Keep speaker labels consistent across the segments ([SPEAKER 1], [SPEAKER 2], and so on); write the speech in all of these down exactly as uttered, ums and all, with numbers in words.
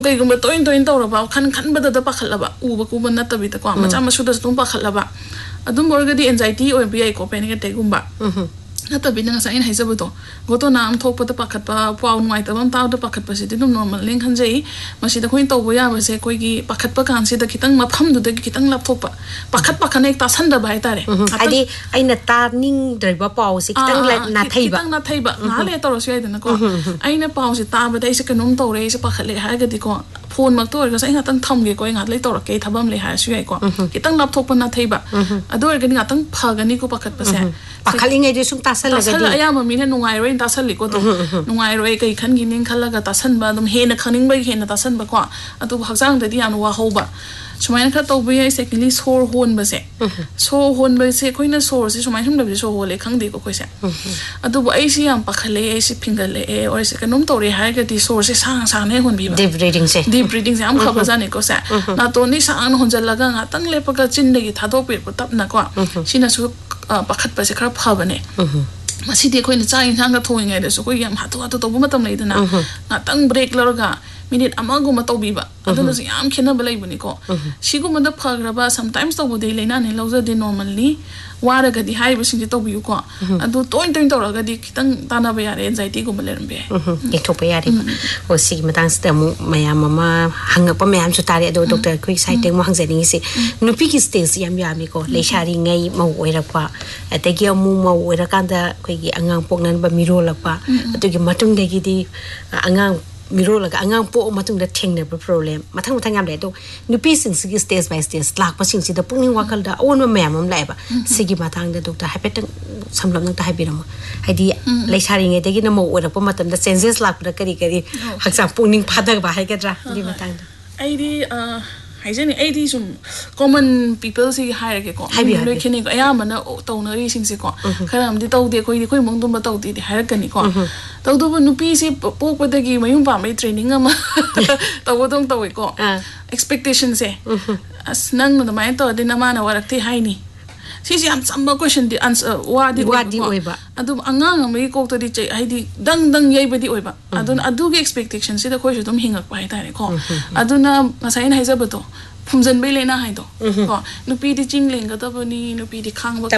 [SPEAKER 1] ꯀꯩꯒꯨꯝꯕ ꯇꯣꯏꯅ ꯇꯣꯏꯅ ꯇꯧꯔꯕ ꯈꯟ ꯈꯟꯕꯗ ꯄꯥꯈꯠꯂꯕ ꯎꯕ ꯀꯨꯕ ꯅꯠꯇꯕꯤꯗꯀꯣ ꯃꯆꯥ ꯃꯁꯨꯗꯁꯨ ꯑꯗꯨꯝ ꯄꯥꯈꯠꯂꯕ ꯑꯗꯨꯝ ꯑꯣꯏꯔꯒꯗꯤ ꯑꯦꯟꯖꯥꯏꯇꯤ ꯑꯣꯏꯕ ꯌꯥꯏꯀꯣ ꯄꯦꯅꯤꯛ ꯑꯦꯇꯦꯛꯒꯨꯝꯕ ꯅꯠꯇꯕꯤꯅ ꯉꯁꯥꯏ ꯑꯩꯅ ꯍꯥꯏꯖꯕꯗꯣ ꯒꯣꯇꯣꯅꯥ ꯑꯃ ꯊꯣꯛꯄꯗ ꯄꯥꯈꯠꯄ ꯄꯥꯎ ꯅꯨꯡꯉꯥꯏꯇꯕ ꯑꯃ ꯇꯥꯕꯗ ꯄꯥꯈꯠꯄꯁꯤꯗꯤ ꯑꯗꯨꯝ ꯅꯣꯔꯃꯦꯜꯅꯦ ꯈꯟꯖꯩ ꯃꯁꯤꯗ ꯑꯩꯈꯣꯏꯅ ꯇꯧꯕ ꯌꯥꯕꯁꯦ ꯑꯩꯈꯣꯏꯒꯤ ꯄꯥꯈꯠꯄ ꯀꯥꯟꯁꯤꯗ ꯈꯤꯇꯪ ꯃꯐꯝꯗꯨꯗꯒꯤ ꯈꯤꯇꯪ ꯂꯥꯞꯊꯣꯛꯄ ꯄꯥꯈꯠ ꯄꯥꯈꯠꯅ ꯍꯦꯛ ꯇꯥꯁꯟꯗꯕ ꯍꯥꯏꯇꯥꯔꯦ
[SPEAKER 2] ꯍꯥꯏꯗꯤ ꯑꯩꯅ ꯇꯥꯅꯤꯡꯗ꯭ꯔꯤꯕ ꯄꯥꯎꯁꯦ ꯈꯤꯇꯪ ꯅꯥꯊꯩꯕ
[SPEAKER 1] ꯈꯤꯇꯪ ꯅꯥꯊꯩꯕ ꯉꯥꯏꯍꯥꯛ ꯂꯩꯔ ꯇꯧꯔꯁꯨ ꯌꯥꯏꯗꯅꯀꯣ ꯑꯩꯅ ꯄꯥꯎꯁꯦ ꯇꯥꯕꯗ ꯑꯩꯁꯦ ꯀꯩꯅꯣꯝ ꯇꯧꯔꯦ ꯑꯩꯁꯦ ꯄꯥꯈꯠꯂꯦ ꯍꯥꯏꯔꯒꯗꯤꯀꯣ ꯐꯣꯟ ꯃꯛꯇ ꯑꯣꯏꯔꯒꯁꯨ ꯑꯩ ꯉꯥꯛꯇꯪ ꯊꯝꯒꯦꯀꯣ ꯑꯩ ꯉꯥꯏꯍꯥꯛ ꯂꯩ ꯇꯧꯔꯛꯀꯦ ꯑꯩ ꯊꯕꯛ ꯑꯃ ꯂꯩ ꯍꯥꯏꯔꯁꯨ ꯌꯥꯏꯀꯣ ꯈꯤꯇꯪ ꯂꯥꯞꯊꯣꯛꯄ ꯅꯥꯊꯩꯕ ꯑꯗꯨ ꯑꯣꯏꯔꯒꯗꯤ ꯉꯥꯛꯇꯪ ꯐꯒꯅꯤꯀꯣ ꯄꯥꯈꯠꯄꯁꯦ
[SPEAKER 2] ꯄꯥꯈꯠꯂꯤꯉꯩꯗ ꯁꯨꯝ ꯇꯥꯁꯜꯂꯒꯗꯤ
[SPEAKER 1] ꯑꯌꯥꯝꯕ ꯃꯤꯅ ꯅꯨꯡꯉꯥꯏꯔꯣꯏꯅ ꯇꯥꯁꯜꯂꯤꯀꯣ ꯑꯗꯨꯝ ꯅꯨꯡꯉꯥꯏꯔꯣꯏ ꯀꯩ ꯈꯟꯈꯤꯅꯦ ꯈꯜꯂꯒ ꯇꯥꯁꯟꯕ ꯑꯗꯨꯝ ꯍꯦꯟꯅ ꯈꯪꯅꯤꯡꯕꯒꯤ ꯍꯦꯟꯅ ꯇꯥꯁꯟꯕꯀꯣ ꯑꯗꯨꯕꯨ ꯍꯛꯆꯥꯡꯗꯗꯤ ꯌꯥꯝꯅ ꯋꯥꯍꯧꯕ ꯁꯨꯃꯥꯏꯅ ꯈꯔ ꯇꯧꯕ ꯌꯥꯏ ꯁꯦꯀꯦꯟꯂꯤ ꯁꯣꯔ ꯍꯣꯟꯕꯁꯦ ꯁꯣꯔ ꯍꯣꯟꯕꯁꯦ ꯑꯩꯈꯣꯏꯅ ꯁꯣꯔꯁꯦ ꯁꯨꯃꯥꯏꯅ ꯁꯨꯝ ꯂꯩꯕꯁꯦ ꯁꯣꯔ ꯍꯣꯜꯂꯦ ꯈꯪꯗꯦꯀꯣ ꯑꯩꯈꯣꯏꯁꯦ ꯑꯗꯨꯕꯨ ꯑꯩꯁꯤ ꯌꯥꯝ ꯄꯥꯈꯠꯂꯛꯑꯦ ꯑꯩꯁꯤ ꯐꯤꯡꯒꯠꯂꯛꯑꯦ ꯑꯣꯔꯁꯦ ꯀꯩꯅꯣꯝ ꯇꯧꯔꯦ ꯍꯥꯏꯔꯒꯗꯤ ꯁꯣꯔꯁꯦ ꯁꯥꯡꯅ ꯁꯥꯡꯅ ꯍꯦꯛ ꯍꯣꯟꯕꯤꯕ
[SPEAKER 2] ꯗꯤꯞ ꯕ꯭ꯔꯤꯗꯤꯡꯁꯦ
[SPEAKER 1] ꯗꯤꯞ ꯕ꯭ꯔꯤꯗꯤꯡꯁꯦ ꯌꯥꯝ ꯐꯕꯖꯥꯠꯅꯤꯀꯣ ꯁꯦ ꯅꯥꯇꯣꯟꯗꯤ ꯁꯥꯡꯅ ꯍꯣꯟꯖꯜꯂꯒ ꯉꯥꯛꯇꯪ ꯂꯦꯞꯄꯒ ꯆꯤꯟꯗꯒꯤ ꯊꯥꯗꯣꯛꯄꯤꯔꯛꯄ ꯇꯞꯅꯀꯣ ꯁꯤꯅꯁꯨ ꯄꯥꯈꯠꯄꯁꯦ ꯈꯔ ꯐꯕꯅꯦ ꯃꯁꯤꯗꯤ ꯑꯩꯈꯣꯏꯅ ꯆꯥꯛ ꯌꯦꯟꯁꯥꯡꯒ ꯊꯣꯡꯉꯤꯉꯩꯗꯁꯨ ꯑꯩꯈꯣꯏ ꯌꯥꯝ ꯍꯥꯊꯨ ꯍꯥꯊꯨ ꯇꯧꯕ ꯃꯇꯝ ꯂꯩꯗꯅ ꯉꯥꯛꯇꯪ ꯕ꯭ꯔꯦꯛ ꯂꯧꯔꯒ ꯃꯤꯅꯤꯠ ꯑꯃꯒꯨꯝꯕ ꯇꯧꯕꯤꯕ ꯑꯗꯨꯅꯁꯨ ꯌꯥꯝ ꯈꯦꯠꯅꯕ ꯂꯩꯕꯅꯤꯀꯣ ꯁꯤꯒꯨꯝꯕꯗ ꯐꯈ꯭ꯔꯕ ꯁꯝꯇꯥꯏꯝꯁ ꯇꯧꯕꯗꯤ ꯂꯩꯅꯥꯅꯤ ꯂꯧꯖꯗꯦ ꯅꯣꯔꯃꯦꯜꯂꯤ ꯋꯥꯔꯒꯗꯤ ꯍꯥꯏꯔꯤꯕꯁꯤꯡꯁꯦ ꯇꯧꯕꯤꯌꯨꯀꯣ ꯑꯗꯨ ꯇꯣꯏꯅ ꯇꯣꯏꯅ ꯇꯧꯔꯒꯗꯤ ꯈꯤꯇꯪ ꯇꯥꯟꯅꯕ ꯌꯥꯔꯦ ꯑꯦꯟꯖꯥꯏꯇꯤꯒꯨꯝꯕ ꯂꯩꯔꯝꯕ ꯌꯥꯏ
[SPEAKER 2] ꯌꯦꯡꯊꯣꯛꯄ ꯌꯥꯔꯦꯕ ꯑꯣ ꯁꯤꯒꯤ ꯃꯇꯥꯡꯁꯤꯗ ꯑꯃꯨꯛ ꯃꯌꯥꯝ ꯑꯃ ꯍꯪꯉꯛꯄ ꯃꯌꯥꯝꯁꯨ ꯇꯥꯔꯦ ꯑꯗꯣ ꯗꯣꯛꯇꯔ ꯑꯩꯈꯣꯏꯒꯤ ꯁꯥꯏꯠꯇ ꯑꯃꯨꯛ ꯍꯪꯖꯅꯤꯡꯉꯤꯁꯤ ꯅꯨꯄꯤꯒꯤ ꯁ꯭ꯇꯦꯖ ꯌꯥꯝ ꯌꯥꯝꯃꯤꯀꯣ ꯂꯩꯁꯥꯔꯤꯉꯩ ꯃꯧ ꯑꯣꯏꯔꯛꯄ ꯑꯗꯒꯤ ꯑꯃꯨꯛ ꯃꯧ ꯑꯣꯏꯔꯀꯥꯟꯗ ꯑꯩꯈꯣꯏꯒꯤ ꯑꯉꯥꯡ ꯄꯣꯛꯅꯕ ꯃꯤꯔꯣꯜꯂꯛꯄ ꯑꯗꯨꯒꯤ ꯃꯇꯨꯡꯗꯒꯤꯗꯤ ꯑꯉꯥꯡ ꯃꯤꯔꯣꯜꯂꯒ ꯑꯉꯥꯡ ꯄꯣꯛꯑ ꯃꯇꯨꯡꯗ ꯊꯦꯡꯅꯕ ꯄ꯭ꯔꯣꯕ꯭ꯂꯦꯝ ꯃꯊꯪ ꯃꯊꯪ ꯌꯥꯝ ꯂꯩ ꯑꯗꯣ ꯅꯨꯄꯤꯁꯤꯡꯁꯤꯒꯤ ꯁ꯭ꯇꯦꯖ ꯕꯥꯏ ꯁ꯭ꯇꯦꯖ ꯂꯥꯛꯄꯁꯤꯡꯁꯤꯗ ꯄꯨꯛꯅꯤꯡ ꯋꯥꯈꯜꯗ ꯑꯑꯣꯟꯕ ꯃꯌꯥꯝ ꯑꯃ ꯂꯥꯛꯑꯦꯕ ꯁꯤꯒꯤ ꯃꯇꯥꯡꯗ ꯗꯣꯛꯇꯔ ꯍꯥꯏꯐꯦꯠꯇꯪ ꯁꯝꯂꯞꯅ ꯍꯥꯏꯕꯤꯔꯝꯃꯣ ꯍꯥꯏꯗꯤ ꯂꯩꯁꯥꯔꯤꯉꯩꯗꯒꯤꯅ ꯃꯧ ꯑꯣꯏꯔꯛꯄ ꯃꯇꯝꯗ ꯆꯦꯟꯖꯦꯁ ꯂꯥꯛꯄꯗ ꯀꯔꯤ ꯀꯔꯤ ꯍꯛꯆꯥꯡ ꯄꯨꯛꯅꯤꯡ ꯐꯥꯗꯕ ꯍꯥꯏꯒꯗ꯭ꯔꯥ ꯑꯗꯨꯒꯤ ꯃꯇꯥꯡꯗ
[SPEAKER 1] ꯑꯩꯗꯤ ꯍꯥꯏꯖꯅꯤ ꯑꯩꯗꯤ ꯁꯨꯝ ꯀꯣꯃꯟ ꯄꯤꯄꯜꯁꯤꯒꯤ ꯍꯥꯏꯔꯒꯦꯀꯣ ꯂꯣꯏ ꯈꯦꯠꯅꯩꯀꯣ ꯑꯌꯥꯝꯕꯅ ꯇꯧꯅꯔꯤꯁꯤꯡꯁꯦꯀꯣ ꯈꯔ ꯑꯃꯗꯤ ꯇꯧꯗꯦ ꯑꯩꯈꯣꯏꯗꯤ ꯑꯩꯈꯣꯏ ꯏꯃꯨꯡꯗꯨꯝꯕ ꯇꯧꯗꯦꯗꯤ ꯍꯥꯏꯔꯛꯀꯅꯤꯀꯣ ꯇꯧꯗꯕ ꯅꯨꯄꯤꯁꯤ ꯄꯣꯛꯄꯗꯒꯤ ꯃꯌꯨꯝ ꯄꯥꯟꯕꯒꯤ ꯇ꯭ꯔꯦꯅꯤꯡ ꯑꯃ ꯇꯧꯕꯗꯧ ꯇꯧꯋꯦꯀꯣ ꯑꯦꯛꯁꯄꯦꯛꯇꯦꯁꯟꯁꯦ ꯑꯁ ꯅꯪꯅ ꯑꯗꯨꯃꯥꯏꯅ ꯇꯧꯔꯗꯤ ꯅꯃꯥꯅ ꯋꯥꯔꯛꯇꯦ ꯍꯥꯏꯅꯤ ꯁꯤꯁꯦ ꯌꯥꯝ ꯆꯝꯕ ꯀꯣꯏꯁꯟꯗꯤ ꯋꯥꯗꯤ ꯑꯣꯏꯕꯀꯣ ꯑꯗꯨꯝ ꯑꯉꯥꯡ ꯑꯃꯒꯤ ꯀꯣꯛꯇꯗꯤ ꯍꯥꯏꯗꯤ ꯗꯪ ꯗꯪ ꯌꯩꯕꯗꯤ ꯑꯣꯏꯕ ꯑꯗꯨꯅ ꯑꯗꯨꯒꯤ ꯑꯦꯛꯁꯄꯦꯛꯇꯦꯁꯟꯁꯤꯗ ꯑꯩꯈꯣꯏꯁꯨ ꯑꯗꯨꯝ ꯍꯤꯡꯉꯛꯄ ꯍꯥꯏꯇꯥꯔꯦꯀꯣ ꯑꯗꯨꯅ ꯉꯁꯥꯏ ꯑꯩꯅ ꯍꯥꯏꯖꯕꯗꯣ ꯐꯨꯝꯖꯟꯕꯩ ꯂꯩꯅꯥ ꯍꯥꯏꯗꯣ ꯀꯣ ꯅꯨꯄꯤꯗꯤ ꯆꯤꯡ ꯂꯦꯡꯒꯗꯕꯅꯤ ꯅꯨꯄꯤꯗꯤ ꯈꯥꯡꯕ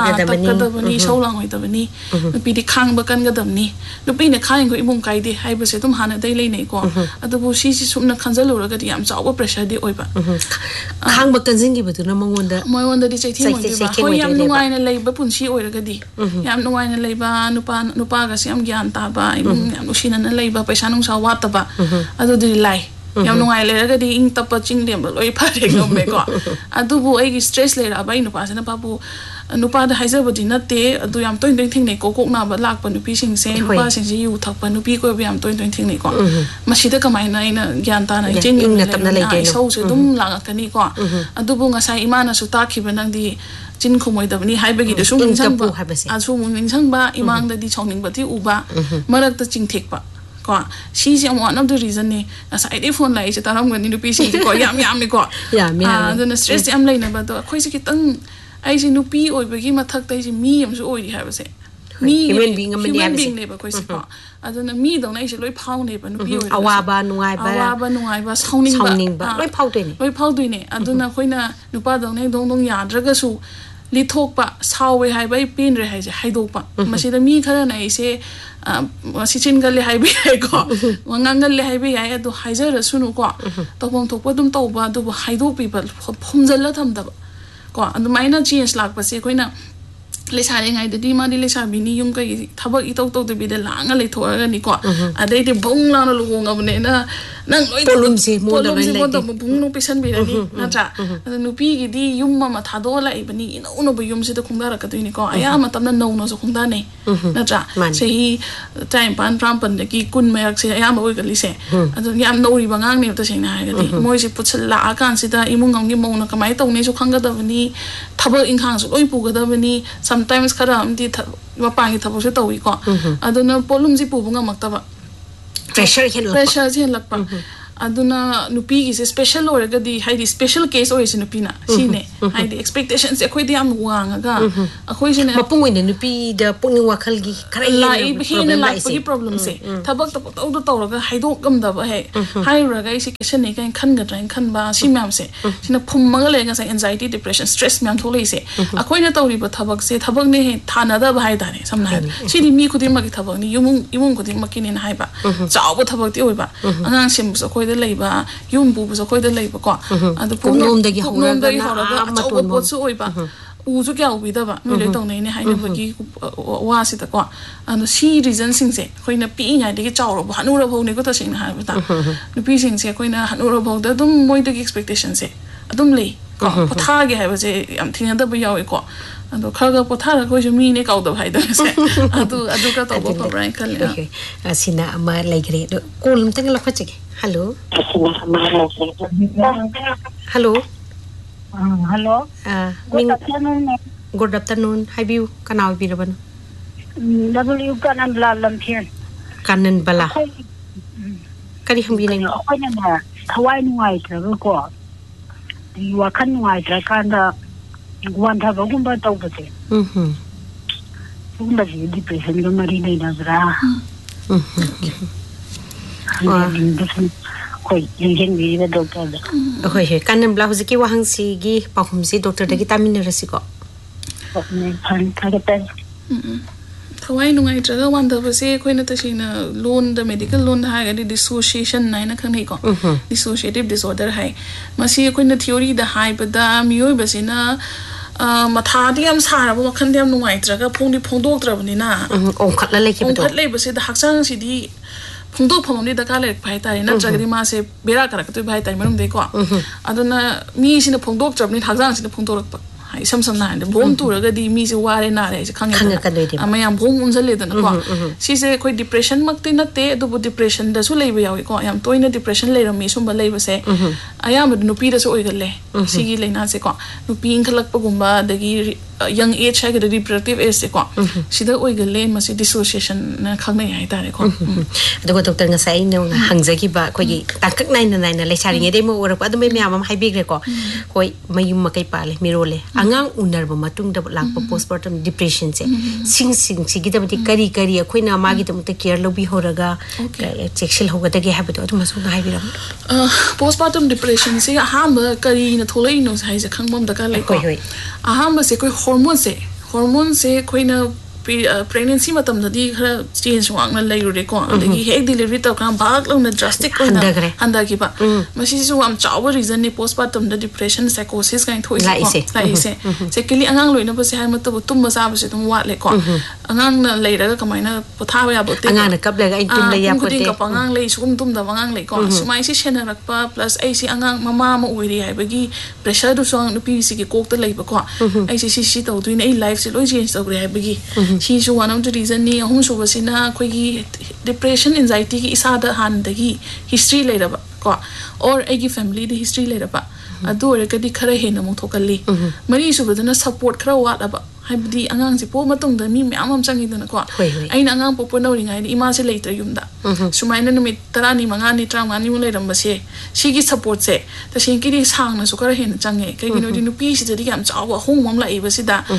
[SPEAKER 1] ꯇꯞꯀꯗꯕꯅꯤ ꯏꯁꯧ ꯂꯥꯡꯉꯣꯏꯗꯕꯅꯤ ꯅꯨꯄꯤꯗꯤ ꯈꯥꯡꯕ ꯀꯟꯒꯗꯕꯅꯤ ꯅꯨꯄꯤꯅ ꯈꯥꯡꯉꯤꯈꯣ ꯏꯃꯨꯡ ꯀꯥꯏꯗꯦ ꯍꯥꯏꯕꯁꯦ ꯑꯗꯨꯝ ꯍꯥꯟꯅꯗꯩ ꯂꯩꯅꯩꯀꯣ ꯑꯗꯨꯕꯨ ꯁꯤꯁꯤ ꯁꯨꯝꯅ ꯈꯟꯖꯜꯂꯨꯔꯒꯗꯤ ꯌꯥꯝ ꯆꯥꯎꯕ ꯄ꯭ꯔꯦꯁꯔꯗꯤ ꯑꯣꯏꯕ
[SPEAKER 2] ꯈꯥꯡꯕ ꯀꯟꯖꯤꯟꯈꯤꯕꯗꯨꯅ ꯃꯉꯣꯟꯗ
[SPEAKER 1] ꯃꯉꯣꯟꯗꯗꯤ ꯆꯩꯊꯦꯡ ꯑꯣꯏꯗꯣꯏꯕ ꯍꯣꯏ ꯌꯥꯝ ꯅꯨꯡꯉꯥꯏꯅ ꯂꯩꯕ ꯄꯨꯟꯁꯤ ꯑꯣꯏꯔꯒꯗꯤ ꯌꯥꯝ ꯅꯨꯡꯉꯥꯏꯅ ꯂꯩꯕ ꯅꯨꯄꯥ ꯅꯨꯄꯥꯒꯁꯦ ꯌꯥꯝ ꯒ꯭ꯌꯥꯟ ꯇꯥꯕ ꯏꯃꯨꯡ ꯌꯥꯝ ꯅꯨꯡꯁꯤꯅꯅ ꯂꯩꯕ ꯄꯩꯁꯥ ꯅꯨꯡꯁꯥ ꯋꯥꯠꯇꯕ ꯑꯗꯨꯗꯤ ꯂꯥꯏ ꯌꯥꯝ ꯅꯨꯡꯉꯥꯏ ꯂꯩꯔꯒꯗꯤ ꯏꯪ ꯇꯞꯄ ꯆꯤꯡ ꯂꯦꯝꯕ ꯂꯣꯏ ꯐꯔꯦ ꯉꯝꯃꯦꯀꯣ ꯑꯗꯨꯕꯨ ꯑꯩꯒꯤ ꯁ꯭ꯇ꯭ꯔꯦꯁ ꯂꯩꯔꯛꯑꯕ ꯑꯩ ꯅꯨꯄꯥꯁꯤꯅ ꯄꯥꯕꯨ ꯅꯨꯄꯥꯗ ꯍꯥꯏꯖꯕꯗꯤ ꯅꯠꯇꯦ ꯑꯗꯨ ꯌꯥꯝ ꯇꯣꯏꯅ ꯇꯣꯏꯅ ꯊꯦꯡꯅꯩꯀꯣ ꯀꯣꯛ ꯅꯥꯕ ꯂꯥꯛꯄ ꯅꯨꯄꯤꯁꯤꯡꯁꯦ ꯅꯨꯄꯥꯁꯤꯡꯁꯦ ꯌꯨ ꯊꯛꯄ ꯅꯨꯄꯤ ꯀꯣꯏꯕ ꯌꯥꯝ ꯇꯣꯏꯅ ꯇꯣꯏꯅ ꯊꯦꯡꯅꯩꯀꯣ ꯃꯁꯤꯗ ꯀꯃꯥꯏꯅ ꯑꯩꯅ ꯒ꯭ꯌꯥꯟ ꯇꯥꯅ ꯏꯆꯦꯟ ꯂꯩꯔꯒ ꯏꯁꯧꯁꯦ ꯑꯗꯨꯝ ꯂꯥꯡꯉꯛꯀꯅꯤꯀꯣ ꯑꯗꯨꯕꯨ ꯉꯁꯥꯏ ꯏꯃꯥꯅꯁꯨ ꯇꯥꯛꯈꯤꯕ ꯅꯪꯗꯤ ꯆꯤꯟ ꯈꯨꯝꯃꯣꯏꯗꯕꯅꯤ ꯍꯥꯏꯕꯒꯤꯗ ꯁꯨꯝ ꯅꯤꯡꯁꯤꯡꯕ ꯑꯁꯨꯝ ꯅꯤꯡꯁꯤꯡꯕ ꯏꯃꯥꯡꯗꯗꯤ ꯁꯥꯎꯅꯤꯡꯕꯗꯤ ꯎꯕ ꯃꯔꯛꯇ ꯆꯤꯡꯊꯦꯛꯄ ꯀꯣ ꯁꯤꯁꯦ ꯌꯥꯝ ꯋꯥꯟ ꯑꯣꯐ ꯗ ꯔꯤꯖꯟꯅꯤ ꯉꯁꯥꯏꯗꯩ ꯐꯣꯟ ꯂꯥꯛꯏꯁꯦ ꯇꯥꯔꯝꯒꯅꯤ ꯅꯨꯄꯤꯁꯤꯡꯁꯦꯀꯣ ꯌꯥꯝ ꯌꯥꯝꯃꯤꯀꯣ ꯑꯗꯨꯅ ꯁ꯭ꯇ꯭ꯔꯦꯁ ꯌꯥꯝ ꯂꯩꯅꯕꯗꯣ ꯑꯩꯈꯣꯏꯁꯦ ꯈꯤꯇꯪ ꯑꯩꯁꯦ ꯅꯨꯄꯤ ꯑꯣꯏꯕꯒꯤ ꯃꯊꯛꯇ ꯑꯩꯁꯦ ꯃꯤ ꯑꯃꯁꯨ ꯑꯣꯏꯔꯤ ꯍꯥꯏꯕꯁꯦ ꯃꯤ ꯍ꯭ꯌꯨꯃꯦꯟ ꯕꯤꯡꯅꯦꯕ ꯑꯩꯈꯣꯏꯁꯦꯀꯣ ꯑꯗꯨꯅ ꯃꯤꯗꯧꯅ ꯑꯩꯁꯦ ꯂꯣꯏ ꯐꯥꯎꯅꯦꯕ ꯅꯨꯄꯤ ꯑꯣꯏꯔꯒꯁꯨ
[SPEAKER 2] ꯑꯋꯥꯕ ꯅꯨꯡꯉꯥꯏꯕ
[SPEAKER 1] ꯑꯋꯥꯕ ꯅꯨꯡꯉꯥꯏꯕ ꯁꯥꯎꯅꯤꯡꯕ
[SPEAKER 2] ꯂꯣꯏ ꯐꯥꯎꯗꯣꯏꯅꯦ
[SPEAKER 1] ꯂꯣꯏ ꯐꯥꯎꯗꯣꯏꯅꯦ ꯑꯗꯨꯅ ꯑꯩꯈꯣꯏꯅ ꯅꯨꯄꯥꯗꯧꯅ ꯍꯦꯛ ꯗꯣꯡ ꯗꯣꯡ ꯌꯥꯗ꯭ꯔꯒꯁꯨ ꯂꯤꯊꯣꯛꯄ ꯁꯥꯎꯋꯦ ꯍꯥꯏꯕ ꯑꯩ ꯄꯦꯟꯗ꯭ꯔꯦ ꯍꯥꯏꯁꯦ ꯍꯥꯏꯗꯣꯛꯄ ꯃꯁꯤꯗ ꯃꯤ ꯈꯔꯅ ꯑꯩꯁꯦ ꯃꯁꯤ ꯆꯤꯟꯒꯜꯂꯦ ꯍꯥꯏꯕ ꯌꯥꯏꯀꯣ ꯉꯥꯡꯒꯜꯂꯦ ꯍꯥꯏꯕ ꯌꯥꯏ ꯑꯗꯨ ꯍꯥꯏꯖꯔꯁꯨꯅꯨꯀꯣ ꯇꯧꯐꯝ ꯊꯣꯛꯄ ꯑꯗꯨꯝ ꯇꯧꯕ ꯑꯗꯨꯕꯨ ꯍꯥꯏꯗꯣꯛꯄꯤꯕ ꯐꯨꯝꯖꯜꯂ ꯊꯝꯗꯕ ꯀꯣ ꯑꯗꯨꯃꯥꯏꯅ ꯆꯦꯟꯖ ꯂꯥꯛꯄꯁꯦ ꯑꯩꯈꯣꯏꯅ ꯂꯩꯁꯥꯔꯤꯉꯩꯗꯗꯤ ꯃꯥꯗꯤ ꯂꯩꯁꯥꯕꯤꯅꯤ ꯌꯨꯝ ꯀꯩ ꯊꯕꯛ ꯏꯇꯧ ꯇꯧꯗꯕꯤꯗ ꯂꯥꯡꯉ ꯂꯩꯊꯣꯛꯑꯒꯅꯤꯀꯣ ꯑꯗꯩꯗꯤ ꯕꯨꯡ ꯂꯥꯎꯅ ꯂꯨꯍꯣꯡꯉꯕꯅꯤꯅ ꯅꯪ ꯂꯣꯏ ꯄꯣꯠꯂꯨꯝꯁꯤ ꯃꯣꯟꯗ ꯕꯨꯡ ꯅꯨꯡ ꯄꯤꯁꯟꯕꯤꯔꯅꯤ ꯅꯠꯇ꯭ꯔꯥ ꯑꯗ ꯅꯨꯄꯤꯒꯤꯗꯤ ꯌꯨꯝ ꯑꯃ ꯊꯥꯗꯣꯛꯑ ꯂꯥꯛꯏꯕꯅꯤ 이ꯅꯧ ꯅꯧꯕ ꯌꯨꯝꯁꯤꯗ ꯈꯣꯡꯗꯥꯔꯛꯀꯗꯣꯏꯅꯤꯀꯣ ꯑꯌꯥꯝꯕ ꯃꯇꯝꯗ ꯅꯧꯅꯁꯨ ꯈꯣꯡꯗꯥꯅꯩ ꯅꯠꯇ꯭ꯔꯥ ꯆꯍꯤ ꯇꯔꯥꯅꯤꯄꯥꯟ ꯇꯔꯥꯃꯥꯄꯟꯗꯒꯤ ꯀꯨꯟ ꯃꯌꯥꯛꯁꯦ ꯑꯌꯥꯝꯕ ꯑꯣꯏꯒꯜꯂꯤꯁꯦ ꯑꯗꯨ ꯌꯥꯝ ꯅꯧꯔꯤꯕ ꯑꯉꯥꯡꯅꯦꯕ ꯇꯁꯦꯡꯅ ꯍꯥꯏꯔꯒꯗꯤ ꯃꯣꯏꯁꯦ ꯄꯨꯠꯁꯜꯂꯛꯑꯀꯥꯟꯁꯤꯗ ꯏꯃꯨꯡ ꯑꯃꯒꯤ ꯃꯧꯅ ꯀꯃꯥꯏꯅ ꯇꯧꯅꯤꯁꯨ ꯈꯪꯒꯗꯕꯅꯤ ꯊꯕꯛ ꯏꯪꯈꯥꯡꯁꯨ ꯂꯣꯏ ꯄꯨꯒꯗꯕꯅꯤ ꯁꯝꯇꯥꯏꯝꯁ ꯈꯔ ꯑꯃꯗꯤ ꯃꯄꯥꯟꯒꯤ ꯊꯕꯛꯁꯨ ꯇꯧꯋꯤꯀꯣ ꯑꯗꯨꯅ ꯄꯣꯠꯂꯨꯝꯁꯤ ꯄꯨꯕ ꯉꯝꯃꯛꯇꯕ
[SPEAKER 2] pressure ꯍꯦꯜꯂꯛꯄ
[SPEAKER 1] ꯄ꯭ꯔꯦꯁꯔꯁꯦ ꯍꯦꯜꯂꯛꯄ aduna nupi gi special oraga di haidi special case oi sin nupi na sine haidi expectations akhoi di am wanga ga akhoi sin
[SPEAKER 2] mapung oi nupi da pungni wakhal gi khara
[SPEAKER 1] lai hina lai gi problem se thabak ta to to raga haido gam da ba he hai raga isi question ne kan khan ga train khan ba si myam se sina phum ma ga le ga anxiety depression stress myam thole se akhoi na tawri ba thabak se thabak ne he thana da ba hai da ne samna si di mi khudi ma gi thabak ni yumung imung khudi ma ki ne hai ba chaw ba thabak ti oi ba angang sim so khoi da lei ba yum bu so khoi da lei ba ko adu
[SPEAKER 2] pum nom da gi hora
[SPEAKER 1] da gi hora ga chaw ba so oi ba u ju kya ubi da ba mi le tong nei ne hai na ba gi wa si da ko anu si reason sing se khoi na pi nya de gi chaw ro ba hanu ro bho ne ko ta sing na ha ba ta nu pi sing se khoi na hanu ro bho da dum moi da gi expectation se adum le ko potha ge hai ba je am thina da ba yaw ko ado khaga potha ra ko ju mi ne kaw da bhai da se adu adu ka to ba brain khal le
[SPEAKER 2] asina ama lai gre ko lum tang la khoche hello hello
[SPEAKER 3] Uh, hello.
[SPEAKER 2] Uh,
[SPEAKER 3] good afternoon.
[SPEAKER 2] Good afternoon. Hi, Biu. Can I be the one?
[SPEAKER 3] W. Kanan Lalam here.
[SPEAKER 2] Kanan Bala. Can you be the
[SPEAKER 3] one? Hawaii White, Ruko. You are can white, I can't want to have a gumba over there.
[SPEAKER 2] Hm.
[SPEAKER 3] Somebody depression, the marina, Nazra. Hm. Koi yin gi da doctor da
[SPEAKER 2] hoi he kanan bla huziki wahang si gi pahum si doctor da gi tamin rasiko
[SPEAKER 3] ne phan ka ga pen
[SPEAKER 1] thawai nungai traga wan da base khoi na ta sina loan da medical loan ha ga dissociation nai na khang nei ko dissociative disorder hai masi khoi na theory da hai ba da mioi ba sina matha di am sara ba khan di am nungai traga phong di phong dok tra bani na
[SPEAKER 2] ong khat la le ki
[SPEAKER 1] ong khat le ba se da haksang si di phungdo phomni da ka le phai tai na jagri ma se bera kara ka tu bhai tai manung de ko aduna mi sina phungdok chapni thajang sina phungdok pa hai sam sam na de bom tu ra ga di mi se ware na re se khang ya amayam bom um jale da na ko si se khoi depression mak te na te du bu depression da su lei ba yawi ko yam toina depression le ram mi sum ba lei ba se ayam nu pi da su oi gale si gi leina se ko nu pi ing khalak pa gumba da gi young age ha ga reproductive age se ko sida oi gale ma se dissociation na khang nei hai ta re ko
[SPEAKER 2] adu doctor nga sai no hangja gi ba ko gi takak nai na nai na le sari nge de mo ora ko adu me myam am hai big re ko koi mayum ma kai pa le mi ro le angang unar ba matung da lak pa postpartum depression se sing sing si gi da bi kari kari khoi na ma gi da mta care lo bi horaga sexual hoga da gi ha ba do ma so hai bi ram
[SPEAKER 1] postpartum depression se ha ma kari na tholai no sai se khang bom da ka le ko aha ma se koi hormone se hormone se khoi na pregnancy matam da di khara change wang na lai ru ko adagi hek delivery ta kan bhag lo na drastic ko na handa ki ba masi su am chawa reason ni postpartum da depression psychosis kind thoi
[SPEAKER 2] lai se
[SPEAKER 1] lai se secondly angang loina ba se ha matab tum ba sa ba se tum wat le ko angang na lai ra ka mai na potha ba ya bo te
[SPEAKER 2] angang na kap le ga in tum le ya
[SPEAKER 1] ko te ka pangang lai sum tum da wangang lai ko sumai si shena rak pa plus ai si angang mama ma oi ri hai ba gi pressure du song nu pi si ki kok ta lai ba ko ai si si si to tu ni ai life se loi change to ri hai ba gi she is one of the reason ni hum so basina koi gi depression anxiety ki isa da han da gi history le ra ba ko or ai gi family the history le ra ba adu re ka di khara he na mo thokali mari su badana support khara wa da ba haibdi angang si po matung da mi myam am changi da na ko ai na angang po po no ri ngai ima se leitre yum da sumai na numit tara ni manga ni trang ni mo le ram ba se si gi support se ta sin ki di sang na su khara he na change kai gi no di nu pi si da di kam chaw wa hong mom la i ba si da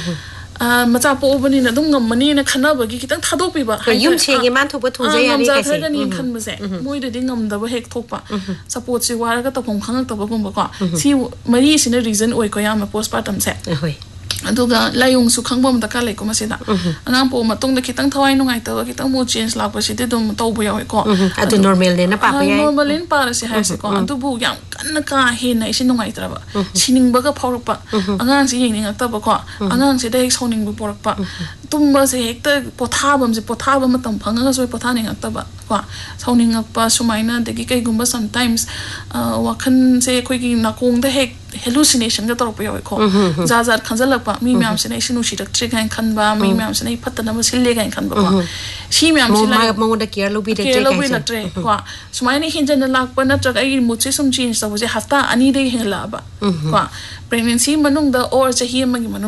[SPEAKER 1] macha po bani na dum ngam mani na khana ba gi kitang thadok pi ba
[SPEAKER 2] yum che ge man thok ba thung ja ya ri ka se
[SPEAKER 1] ni khan ba se moi de ding ngam da ba hek thok pa support si war ga ta phom khang ta ba gum ba ko si mari sin reason oi ko ya ma postpartum se
[SPEAKER 2] hoi
[SPEAKER 1] aduga layung su khangbom da ka le ko ma se da angang po matong da kitang thawai no ngai ta kitang mo change la pa si de dum to bu ya ko
[SPEAKER 2] adu normal ne na pa pa ya
[SPEAKER 1] normal in pa ra se ha se ko adu bu yang kan ka he na isi no ngai tra ba sining ba ka phawrak pa angang si yeng ning ta ba ko angang se da hek soning bu porak pa tum ba se hek ta potha bam se potha ba matam phanga ga soi potha ning ta ba ko soning pa sumaina de gi kai gumba sometimes wakhan se khoi gi nakong da hek hallucination ga tor pa ya ko za za khanjal pa mi myam se nei sinu shirak tri kan khan ba mi myam se nei phatana ma sil le kan khan ba ko si myam se
[SPEAKER 2] la mo da care lo bi de
[SPEAKER 1] care lo bi la tre ko sumai ni hinjan lak pa na tra ai mu che sum change sa bo je hafta ani de hin la ba ko pregnancy manung da or chahi ma gi manung da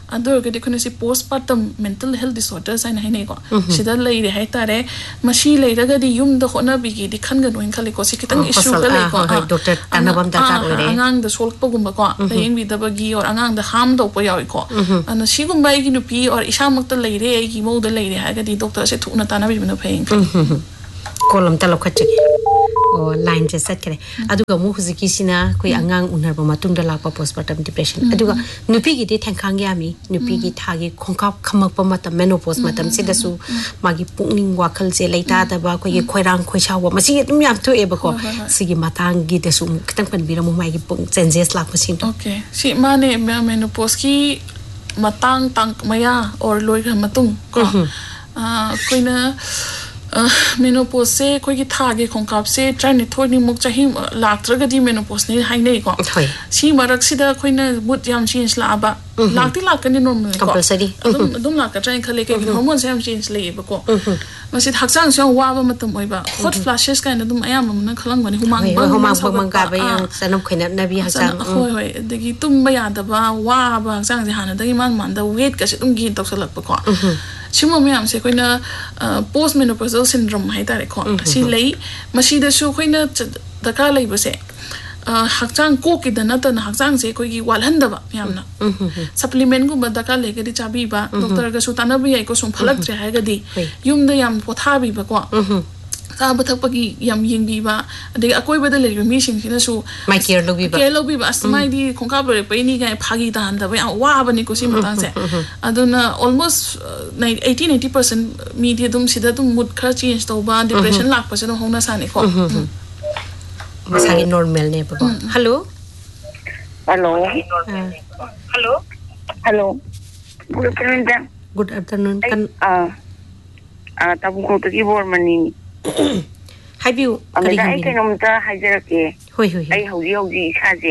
[SPEAKER 1] ꯑꯗꯨ ꯑꯣꯏꯔꯒꯗꯤ ꯑꯩꯈꯣꯏꯅ ꯁꯤ postpartum mental health disorders ꯍꯥꯏꯅ ꯍꯥꯏꯅꯩꯀꯣ ꯁꯤꯗ ꯂꯩꯔꯦ ꯍꯥꯏꯇꯥꯔꯦ ꯃꯁꯤ ꯂꯩꯔꯒꯗꯤ ꯌꯨꯝꯗ ꯍꯣꯠꯅꯕꯤꯒꯦꯗꯤ ꯈꯟꯒꯅꯨ ꯍꯥꯏꯅ ꯈꯜꯂꯤꯀꯣ ꯁꯤ ꯈꯤꯇꯪ ꯏꯁꯨ ꯈꯔ ꯂꯩꯀꯣ
[SPEAKER 2] ꯗꯣꯛꯇꯔ ꯇꯥꯟꯅꯕꯝ ꯗꯔꯀꯥꯔ ꯑꯣꯏꯔꯦ
[SPEAKER 1] ꯑꯉꯥꯡꯗ ꯁꯣꯛꯄꯒꯨꯝꯕꯀꯣ ꯂꯥꯌꯦꯡꯕꯤꯗꯕꯒꯤ ꯑꯣꯔ ꯑꯉꯥꯡꯗ ꯍꯥꯔꯝ ꯇꯧꯕ ꯌꯥꯎꯏꯀꯣ ꯑꯗꯨꯅ ꯁꯤꯒꯨꯝꯕ ꯑꯩꯒꯤ ꯅꯨꯄꯤ ꯑꯣꯔ ꯏꯁꯥꯃꯛꯇ ꯂꯩꯔꯦ ꯑꯩꯒꯤ ꯃꯧꯗ ꯂꯩꯔꯦ ꯍꯥꯏꯔꯒꯗꯤ ꯗꯣꯛꯇꯔꯁꯦ ꯊꯨꯅ ꯇꯥꯟꯅꯕꯤꯕꯅ ꯐꯩ
[SPEAKER 2] ꯀꯣꯂꯝ ꯇ ꯂꯧꯈꯠꯆꯒꯦ ꯑꯣ ꯂꯥꯏꯟ ꯁꯦ ꯆꯠꯈ꯭ꯔꯦ ꯑꯗꯨꯒ ꯑꯃꯨꯛ ꯍꯧꯖꯤꯛꯀꯤꯁꯤꯅ ꯑꯩꯈꯣꯏ ꯑꯉꯥꯡ ꯎꯅꯔꯕ ꯃꯇꯨꯡꯗ ꯂꯥꯛꯄ postpartum depression ꯑꯗꯨꯒ ꯅꯨꯄꯤꯒꯤꯗꯤ ꯊꯦꯡꯈꯥꯡ ꯌꯥꯝꯃꯤ ꯅꯨꯄꯤꯒꯤ ꯊꯥꯒꯤ ꯈꯣꯡꯀꯥꯞ ꯈꯝꯃꯛꯄ ꯃꯇꯝ menopause ꯃꯇꯝꯁꯤꯗꯁꯨ ꯃꯥꯒꯤ ꯄꯨꯛꯅꯤꯡ ꯋꯥꯈꯜꯁꯦ ꯂꯩꯇꯥꯗꯕ ꯑꯩꯈꯣꯏꯒꯤ ꯈꯣꯏꯔꯥꯡ ꯈꯣꯏꯁꯥꯎꯕ ꯃꯁꯤ ꯑꯗꯨꯝ ꯌꯥꯝ ꯊꯣꯛꯑꯦꯕꯀꯣ ꯁꯤꯒꯤ ꯃꯇꯥꯡꯒꯤꯗꯁꯨ ꯈꯤꯇꯪ ꯄꯟꯕꯤꯔꯝꯃꯨ ꯃꯥꯒꯤ ꯆꯦꯟꯖꯦꯁ ꯂꯥꯛꯄꯁꯤꯡꯗꯣ
[SPEAKER 1] ꯑꯣꯀꯦ ꯁꯤ ꯃꯥꯅꯦ menopause-ꯀꯤ matang tang maya or loiga matung ko koina menopause se koi ki thage khongkap se trani thoni muk chahi laktraga di menopause ni hainei ko si marak sida koina mut yam change la ba lakti lakani normal ko
[SPEAKER 2] compulsory
[SPEAKER 1] dum dum la ka train khale ke hormone se yam change le ba ko masi hakchang se wa ba matam oi ba hot flashes kind dum ayam na khalang bani humang ba
[SPEAKER 2] humang ba mang ga ba yang sanam khoina nabi hakchang
[SPEAKER 1] hoi hoi dagi tum ba ya da ba wa ba hakchang se hana dagi man man da weight ka se dum gi tok salak ba ko chimo myam se koina post menopausal syndrome hai tare ko si lei masi da su koina daka lei ba se hakchang ko ki dana ta hakchang se koi gi walhan da ba yamna supplement gu ba daka le ga di chabi ba doctor ga su tana bi ai ko sum phalak tre ha ga di yum da yam potha bi ba ko ka ba thak pa gi yam ying bi ba de akoi ba da le mi sing sina su
[SPEAKER 2] mai care lo bi ba
[SPEAKER 1] care lo bi ba asmai di khongka ba pe ni ga phagi ta han da ba wa ba ni ko si matang se aduna almost eighty ninety percent mi di dum sida dum mood khara change to ba depression lak pa se no hona sa ni ko
[SPEAKER 2] masagi normal ne ba hello
[SPEAKER 4] hello hello hello good afternoon
[SPEAKER 2] good afternoon kan
[SPEAKER 4] ah ah tabu ko to ki bor mani
[SPEAKER 2] haibiu
[SPEAKER 4] kari ai ke nom ta hajarake
[SPEAKER 2] hoi hoi
[SPEAKER 4] ai hauji hauji isaje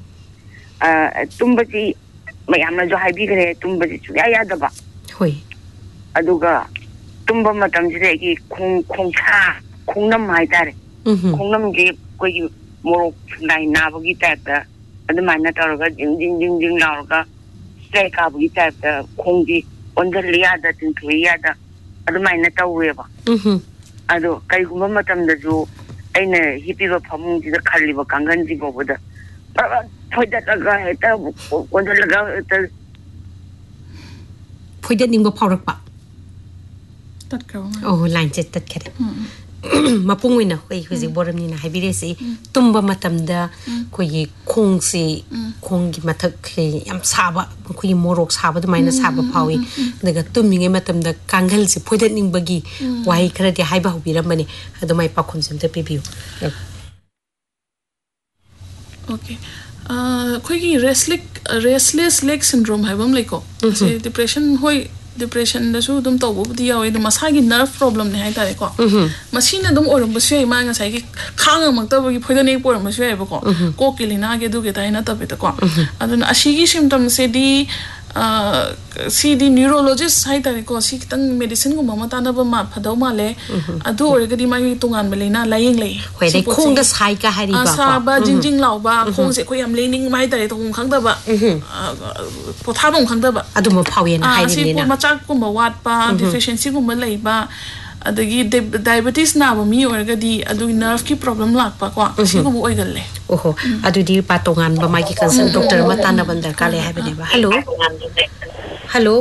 [SPEAKER 4] ah tumbaji mayam na jo haibi gare tumbaji chuya ya da ba
[SPEAKER 2] hoi
[SPEAKER 4] aduga tumba matam ji ki khong khong cha khongnam hai tare khongnam ji ko gi morok nai na ba gi ta ta adumai na ta ga jing jing jing jing la ga sai ka bu gi ta ta khong ji ondar liya da tin thuya da adumai na ta we ba ado kai gumba matam da ju aina hipi ba phamung ji da khalli ba kangan ji bo da thoida laga heta ondar laga ta
[SPEAKER 2] phoida ning ba phaurak pa
[SPEAKER 1] tat ka
[SPEAKER 2] oh line jet tat khare mapung wina koi huji boram ni na haibire si tumba matam da koi khong si khong gi mathak yam saba koi morok saba da maina saba phawi daga tuminge matam da kangal si phoidat ning bagi wai khara di haiba hubiram bani adu mai pakhum sim ta pibiu
[SPEAKER 1] okay uh koi gi restless restless leg syndrome haibam leko se depression hoi depression da su dum to bu di yawi dum masagi nerve problem ne hai tare ko machine dum orum bu sei ma nga sai gi khang mak ta bu gi phoida nei por ma sei ba ko ko kilina ge du ge tai na ta be ta ko adun ashigi symptom se di si di neurologist hai tare ko si tang medicine gu mama ta na ba ma phadau ma le adu or ga di ma gi tungan ba le na layeng le
[SPEAKER 2] hoi dai khong da sai ka hari ba
[SPEAKER 1] sa ba jing jing law ba khong se ko yam lening mai tare to khang da ba po tha bom khang da ba
[SPEAKER 2] adu ma phawi na hai ni na
[SPEAKER 1] ma chak ko ma wat pa deficiency gu ma lei ba adagi diabetes na ba mi or ga di adu nerve ki problem lak pa ko si ko oi gal le
[SPEAKER 2] oho adu di pa tongan ba mai ki concern doctor ma ta na ban dar ka le hai bane ba hello hello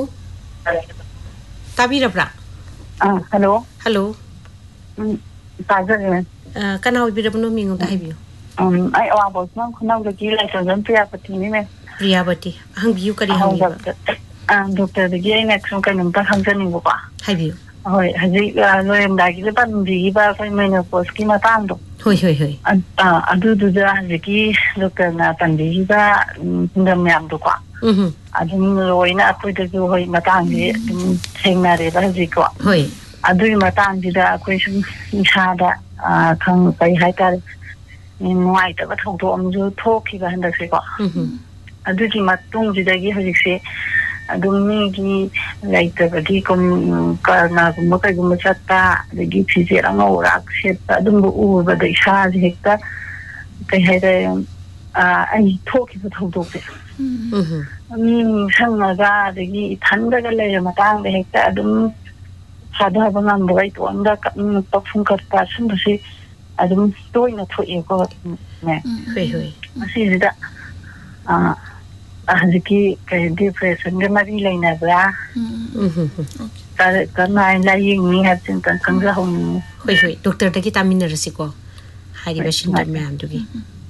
[SPEAKER 2] tabi rabra
[SPEAKER 4] ah hello
[SPEAKER 2] hello
[SPEAKER 4] tajar ne
[SPEAKER 2] kana oi bi rabno mi ngom ta hai bi
[SPEAKER 4] um ai awa bos nam khonau da ki lai san priya pati ni me
[SPEAKER 2] priyavati hang biu kari hang bi
[SPEAKER 4] ah doctor da gi ai next kan nam ta hang jan ni ba
[SPEAKER 2] hai bi
[SPEAKER 4] hoi haji loyam da gi ban bi ba sai menopause ki matang do
[SPEAKER 2] hoi hoi hoi
[SPEAKER 4] ah adu du da haji ki doctor na tan bi ba ngam yam do kwa mhm adum loina akoi da ju hoi matang gi thengna re ba haji ko
[SPEAKER 2] hoi
[SPEAKER 4] adu matang gi da akoi sum sa da khang kai hai ta nuai ta ba thong to am ju thoki ba handak se ko mhm adu ki matung ji da gi haji se adum ni gi laita ba di kom kana mo ka gum chatta de gi phise ang ora set adum bu u ba de sa hekta kai hai da
[SPEAKER 3] ꯑꯩ ꯊꯣꯛꯈꯤꯕ ꯊꯧꯗꯣꯛꯁꯦ ꯃꯤ ꯁꯪꯉꯒ ꯑꯗꯒꯤ ꯏꯊꯟꯗꯒ ꯂꯩꯔ ꯃꯇꯥꯡꯗ ꯍꯦꯛꯇ ꯑꯗꯨꯝ ꯊꯥꯗꯕ ꯉꯝꯗꯕ ꯏꯇꯣꯝꯗ ꯀꯞꯅꯤꯡꯉꯛꯄ ꯐꯨꯡꯀꯠꯄ ꯁꯨꯝꯕꯁꯤ ꯑꯗꯨꯝ ꯇꯣꯏꯅ ꯊꯣꯛꯑꯦꯀꯣ ꯅꯦ
[SPEAKER 2] ꯍꯣꯏ ꯍꯣꯏ
[SPEAKER 3] ꯃꯁꯤꯁꯤꯗ ꯍꯧꯖꯤꯛꯀꯤ ꯀꯩ ꯗꯤꯄ꯭ꯔꯦꯁꯟꯒ ꯃꯔꯤ ꯂꯩꯅꯕ꯭ꯔꯥ ꯀꯔꯝꯍꯥꯏꯅ ꯂꯥꯏꯌꯦꯡꯅꯤ ꯍꯥꯏꯕꯁꯤ ꯑꯝꯇꯪ ꯈꯪꯖꯍꯧꯅꯤꯡꯉꯤ
[SPEAKER 2] ꯍꯣꯏ ꯍꯣꯏ ꯗꯣꯛꯇꯔꯗꯒꯤ ꯇꯥꯃꯤꯟꯅꯔꯁꯤꯀꯣ ꯍꯥꯏꯔꯤꯕ ꯁꯤꯟꯗ꯭ꯔꯣꯝ ꯃꯌꯥꯝꯗꯨꯒꯤ